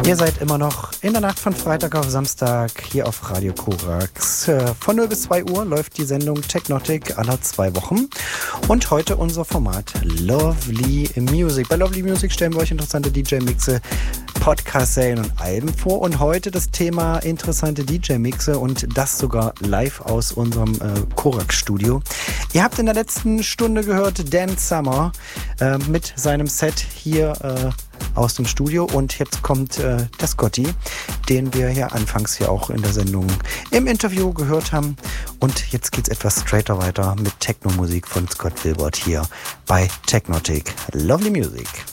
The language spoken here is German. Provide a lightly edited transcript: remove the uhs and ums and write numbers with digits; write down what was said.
Ihr seid immer noch in der Nacht von Freitag auf Samstag hier auf Radio Korax. Von 0 bis 2 Uhr läuft die Sendung Technotic alle 2 Wochen. Und heute unser Format Lovely Music. Bei Lovely Music stellen wir euch interessante DJ-Mixe, Podcast-Serien und Alben vor. Und heute das Thema interessante DJ-Mixe und das sogar live aus unserem Korax-Studio. Ihr habt in der letzten Stunde gehört Dan Summer mit seinem Set hier aus dem Studio, und jetzt kommt der Scotty, den wir hier anfangs hier auch in der Sendung im Interview gehört haben, und jetzt geht's etwas straighter weiter mit Techno-Musik von Scott Wilbert hier bei Technotic. Lovely Music.